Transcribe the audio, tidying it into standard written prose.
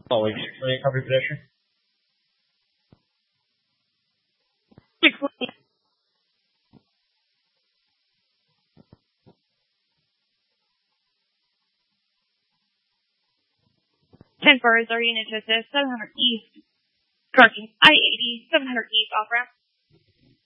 Following 6 million copy pedestrian. 6 million. 10 for Missouri and Atchison, 700 East. Correction, I-80, 700 East off ramp.